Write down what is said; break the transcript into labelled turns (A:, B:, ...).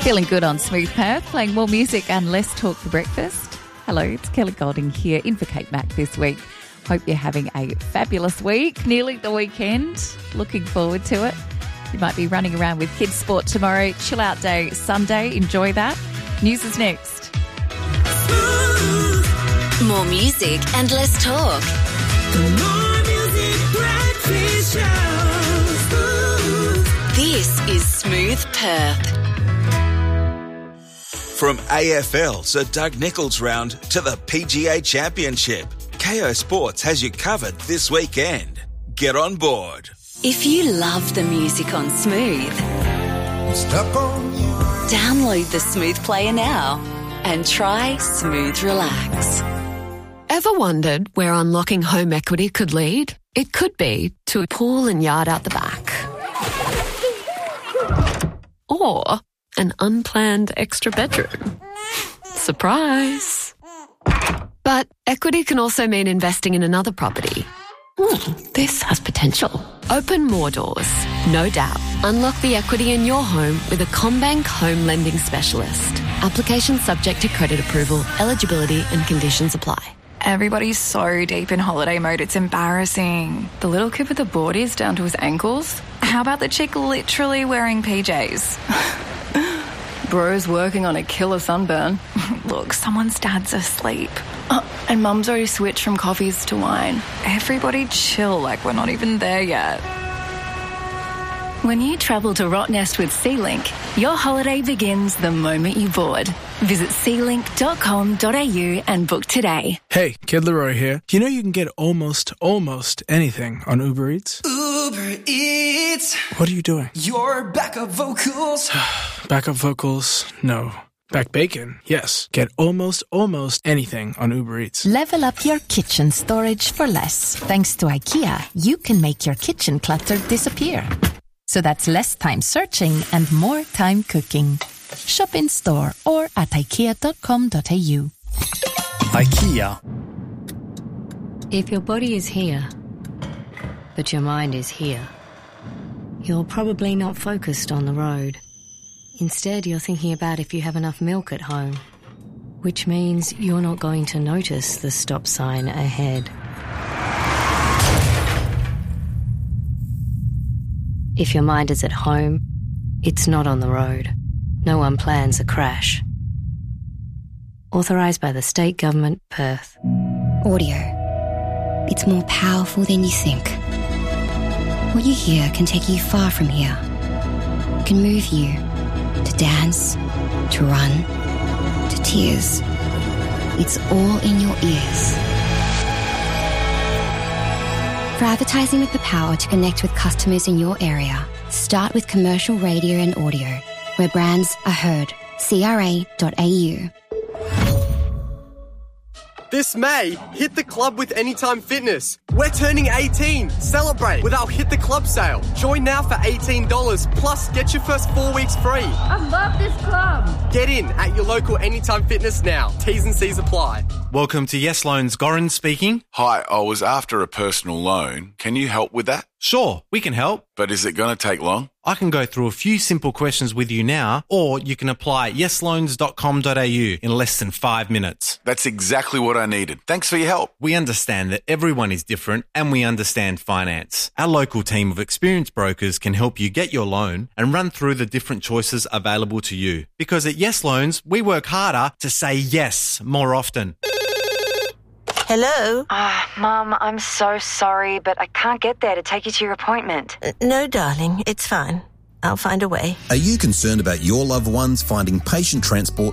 A: Feeling good on Smooth Perth, playing more music and less talk for breakfast. Hello, it's Kelly Golding here in for Kate Mack this week. Hope you're having a fabulous week, nearly the weekend. Looking forward to it. You might be running around with kids' sport tomorrow. Chill out day Sunday. Enjoy that. News is next.
B: More music and less talk.
C: The More Music Breakfast Show.
B: This is Smooth Perth.
D: From AFL Sir Doug Nicholls round to the PGA Championship, KO Sports has you covered this weekend. Get on board.
B: If you love the music on Smooth, download the Smooth Player now and try Smooth Relax.
E: Ever wondered where unlocking home equity could lead? It could be to a pool and yard out the back. Or an unplanned extra bedroom. Surprise! But equity can also mean investing in another property. This has potential. Open more doors, no doubt. Unlock the equity in your home with a CommBank home lending specialist. Application subject to credit approval, eligibility and conditions apply.
F: Everybody's so deep in holiday mode, it's embarrassing. The little kid with the boardies down to his ankles? How about the chick literally wearing PJs? Bro's working on a killer sunburn. Look, someone's dad's asleep. And mum's already switched from coffees to wine. Everybody chill like we're not even there yet.
G: When you travel to Rottnest with SeaLink, your holiday begins the moment you board. Visit sealink.com.au and book today.
H: Hey, Kid Leroy here. You know you can get almost anything on Uber Eats?
I: Uber Eats.
H: What are you doing?
I: Your backup vocals.
H: Backup vocals? No. Back bacon? Yes. Get almost anything on Uber Eats.
J: Level up your kitchen storage for less. Thanks to IKEA, you can make your kitchen clutter disappear. So that's less time searching and more time cooking. Shop in store or at ikea.com.au.
K: IKEA.
L: If your body is here, but your mind is here, you're probably not focused on the road. Instead, you're thinking about if you have enough milk at home, which means you're not going to notice the stop sign ahead. If your mind is at home, it's not on the road. No one plans a crash. Authorised by the State Government, Perth.
M: Audio. It's more powerful than you think. What you hear can take you far from here. It can move you to dance, to run, to tears. It's all in your ears. For advertising with the power to connect with customers in your area, start with commercial radio and audio, where brands are heard. CRA.au.
N: This May, hit the club with Anytime Fitness. We're turning 18. Celebrate with our Hit the Club sale. Join now for $18, plus get your first 4 weeks free.
O: I love this club.
N: Get in at your local Anytime Fitness now. T's and C's apply.
P: Welcome to Yes Loans, Goran speaking.
Q: Hi, I was after a personal loan. Can you help with that?
P: Sure, we can help.
Q: But is it going to take long?
P: I can go through a few simple questions with you now, or you can apply at yesloans.com.au in less than 5 minutes.
Q: That's exactly what I needed. Thanks for your help.
P: We understand that everyone is different and we understand finance. Our local team of experienced brokers can help you get your loan and run through the different choices available to you. Because at Yes Loans, we work harder to say yes more often.
R: Hello?
S: Mum, I'm so sorry, but I can't get there to take you to your appointment.
R: No, darling, it's fine. I'll find a way.
T: Are you concerned about your loved ones finding patient transport